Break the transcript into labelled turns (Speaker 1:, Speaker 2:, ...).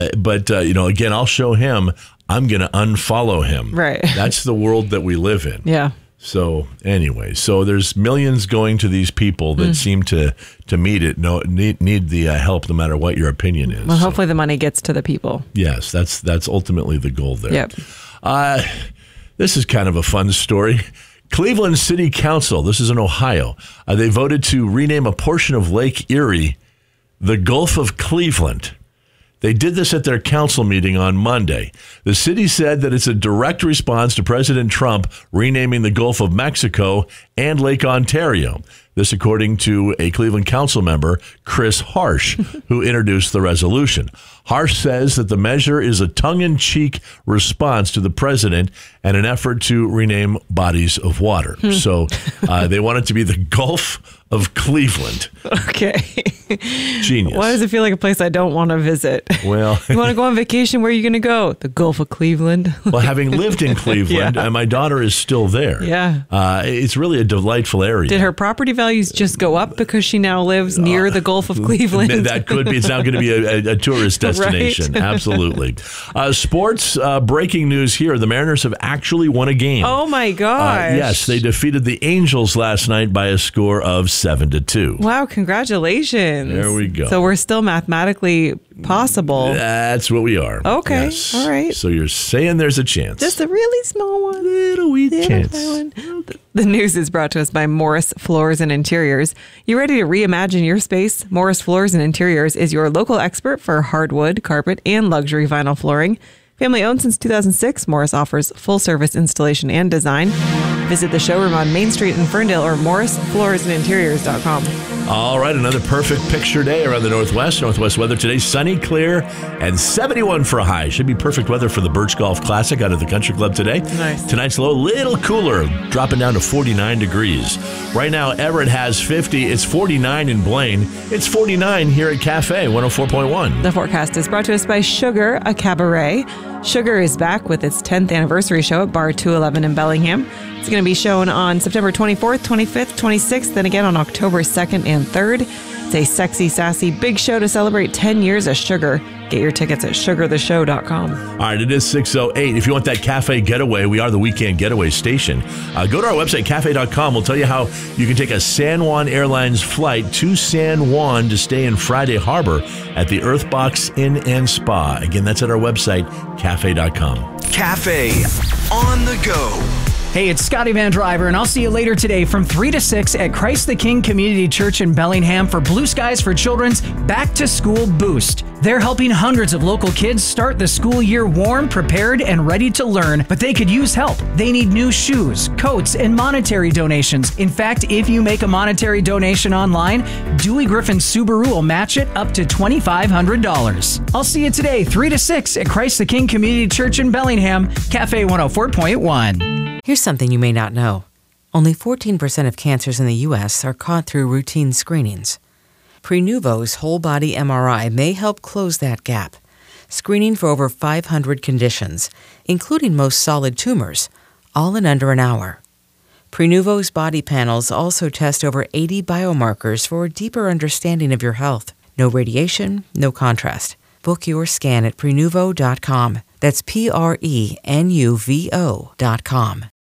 Speaker 1: Again, I'll show him. I'm going to unfollow him.
Speaker 2: Right.
Speaker 1: That's the world that we live in.
Speaker 2: Yeah.
Speaker 1: So anyway, there's millions going to these people that seem to need the help, no matter what your opinion is.
Speaker 2: Well, hopefully the money gets to the people.
Speaker 1: Yes, that's ultimately the goal there.
Speaker 2: Yep.
Speaker 1: This is kind of a fun story. Cleveland City Council, this is in Ohio, they voted to rename a portion of Lake Erie the Gulf of Cleveland. They did this at their council meeting on Monday. The city said that it's a direct response to President Trump renaming the Gulf of Mexico and Lake Ontario. This according to a Cleveland council member, Chris Harsh, who introduced the resolution. Harsh says that the measure is a tongue-in-cheek response to the president and an effort to rename bodies of water. So they want it to be the Gulf of Cleveland.
Speaker 2: Okay.
Speaker 1: Genius.
Speaker 2: Why does it feel like a place I don't want to visit?
Speaker 1: Well,
Speaker 2: you want to go on vacation? Where are you going to go? The Gulf of Cleveland.
Speaker 1: Well, having lived in Cleveland, and my daughter is still there.
Speaker 2: Yeah.
Speaker 1: It's really a delightful area.
Speaker 2: Did her property values just go up because she now lives near the Gulf of Cleveland?
Speaker 1: That could be. It's now going to be a tourist destination. Right? Absolutely. Sports breaking news here. The Mariners have actually won a game.
Speaker 2: Oh, my gosh.
Speaker 1: Yes, they defeated the Angels last night by a score of 7-2.
Speaker 2: Wow, congratulations.
Speaker 1: There we go.
Speaker 2: So we're still mathematically possible.
Speaker 1: That's what we are.
Speaker 2: Okay.
Speaker 1: Yes.
Speaker 2: All right.
Speaker 1: So you're saying there's a chance.
Speaker 2: Just a really small one.
Speaker 1: Little wee chance.
Speaker 2: The news is brought to us by Morris Floors and Interiors. You ready to reimagine your space? Morris Floors and Interiors is your local expert for hardwood, carpet, and luxury vinyl flooring. Family owned since 2006, Morris offers full service installation and design. Visit the showroom on Main Street in Ferndale or morrisfloorsandinteriors.com.
Speaker 1: All right, another perfect picture day around the Northwest. Northwest weather today, sunny, clear, and 71 for a high. Should be perfect weather for the Birch Golf Classic out at the Country Club today.
Speaker 2: Nice.
Speaker 1: Tonight's low, little cooler, dropping down to 49 degrees. Right now, Everett has 50. It's 49 in Blaine. It's 49 here at Cafe 104.1.
Speaker 2: The forecast is brought to us by Sugar, a cabaret. Sugar is back with its 10th anniversary show at Bar 211 in Bellingham. It's going to be shown on September 24th, 25th, 26th, then again on October 2nd and 3rd. It's a sexy, sassy, big show to celebrate 10 years of Sugar. Get your tickets at sugartheshow.com.
Speaker 1: All right, it is 6:08. If you want that cafe getaway, we are the weekend getaway station. Go to our website, cafe.com. We'll tell you how you can take a San Juan Airlines flight to San Juan to stay in Friday Harbor at the Earthbox Inn and Spa. Again, that's at our website, cafe.com.
Speaker 3: Cafe on the go.
Speaker 4: Hey, it's Scotty Van Driver, and I'll see you later today from 3 to 6 at Christ the King Community Church in Bellingham for Blue Skies for Children's Back to School Boost. They're helping hundreds of local kids start the school year warm, prepared, and ready to learn, but they could use help. They need new shoes, coats, and monetary donations. In fact, if you make a monetary donation online, Dewey Griffin Subaru will match it up to $2,500. I'll see you today, 3 to 6 at Christ the King Community Church in Bellingham, Cafe 104.1.
Speaker 5: Here's something you may not know. Only 14% of cancers in the U.S. are caught through routine screenings. Prenuvo's whole-body MRI may help close that gap, screening for over 500 conditions, including most solid tumors, all in under an hour. Prenuvo's body panels also test over 80 biomarkers for a deeper understanding of your health. No radiation, no contrast. Book your scan at Prenuvo.com. That's Prenuvo.com.